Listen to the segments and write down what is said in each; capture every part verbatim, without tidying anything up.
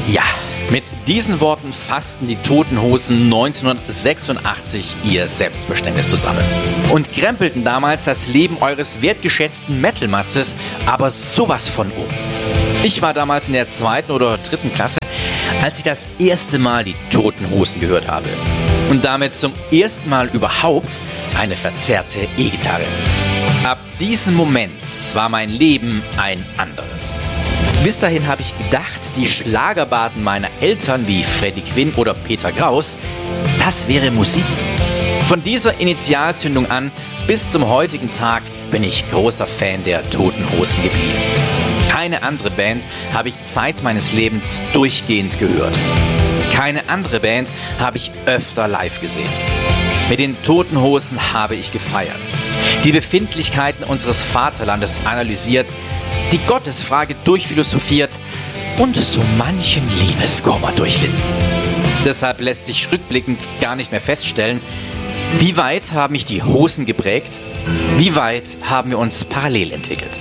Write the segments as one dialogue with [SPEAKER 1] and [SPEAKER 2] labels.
[SPEAKER 1] Ja, mit diesen Worten fassten die Toten Hosen neunzehnhundertsechsundachtzig ihr Selbstverständnis zusammen und krempelten damals das Leben eures wertgeschätzten Metal-Matzes aber sowas von um. Ich war damals in der zweiten oder dritten Klasse, als ich das erste Mal die Toten Hosen gehört habe und damit zum ersten Mal überhaupt eine verzerrte E-Gitarre. Ab diesem Moment war mein Leben ein anderes. Bis dahin habe ich gedacht, die Schlagerbaden meiner Eltern wie Freddie Quinn oder Peter Kraus, das wäre Musik. Von dieser Initialzündung an bis zum heutigen Tag bin ich großer Fan der Toten Hosen geblieben. Keine andere Band habe ich Zeit meines Lebens durchgehend gehört. Keine andere Band habe ich öfter live gesehen. Mit den Toten Hosen habe ich gefeiert, die Befindlichkeiten unseres Vaterlandes analysiert, die Gottesfrage durchphilosophiert und so manchen Liebeskummer durchlitten. Deshalb lässt sich rückblickend gar nicht mehr feststellen, wie weit haben mich die Hosen geprägt, wie weit haben wir uns parallel entwickelt.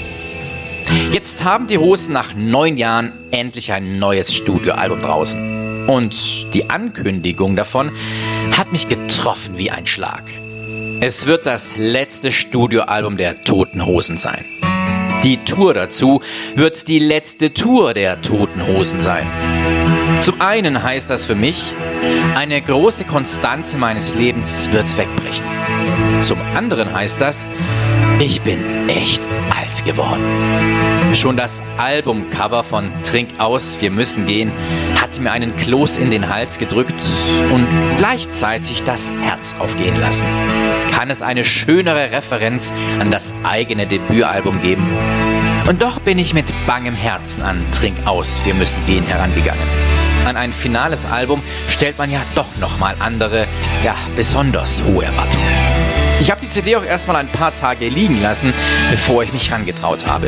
[SPEAKER 1] Jetzt haben die Hosen nach neun Jahren endlich ein neues Studioalbum draußen. Und die Ankündigung davon hat mich getroffen wie ein Schlag. Es wird das letzte Studioalbum der Toten Hosen sein. Die Tour dazu wird die letzte Tour der Toten Hosen sein. Zum einen heißt das für mich, eine große Konstante meines Lebens wird wegbrechen. Zum anderen heißt das, ich bin echt alt geworden. Schon das Albumcover von Trink aus, wir müssen gehen, hat mir einen Kloß in den Hals gedrückt und gleichzeitig das Herz aufgehen lassen. Kann es eine schönere Referenz an das eigene Debütalbum geben? Und doch bin ich mit bangem Herzen an Trink aus, wir müssen gehen herangegangen. An ein finales Album stellt man ja doch nochmal andere, ja besonders hohe Erwartungen. Ich habe die C D auch erstmal ein paar Tage liegen lassen, bevor ich mich rangetraut habe.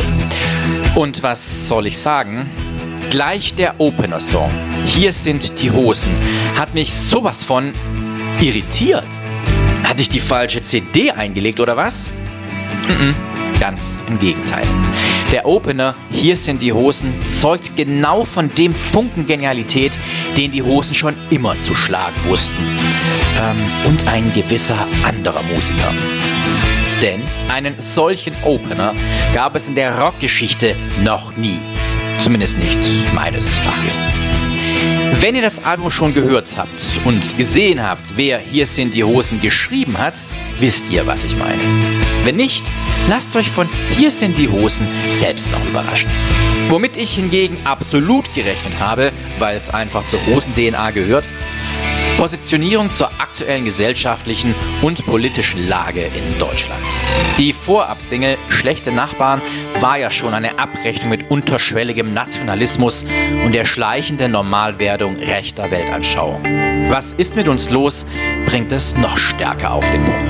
[SPEAKER 1] Und was soll ich sagen? Gleich der Opener-Song, Hier sind die Hosen, hat mich sowas von irritiert. Hatte ich die falsche C D eingelegt oder was? Mhm. Ganz im Gegenteil. Der Opener, Hier sind die Hosen, zeugt genau von dem Funken Genialität, den die Hosen schon immer zu schlagen wussten. Ähm, und ein gewisser anderer Musiker. Denn einen solchen Opener gab es in der Rockgeschichte noch nie. Zumindest nicht meines Fachwissens. Wenn ihr das Album schon gehört habt und gesehen habt, wer Hier sind die Hosen geschrieben hat, wisst ihr, was ich meine. Wenn nicht, lasst euch von Hier sind die Hosen selbst noch überraschen. Womit ich hingegen absolut gerechnet habe, weil es einfach zur Hosen-D N A gehört, Positionierung zur aktuellen gesellschaftlichen und politischen Lage in Deutschland. Die Vorabsingle Schlechte Nachbarn war ja schon eine Abrechnung mit unterschwelligem Nationalismus und der schleichenden Normalwerdung rechter Weltanschauung. Was ist mit uns los, bringt es noch stärker auf den Punkt.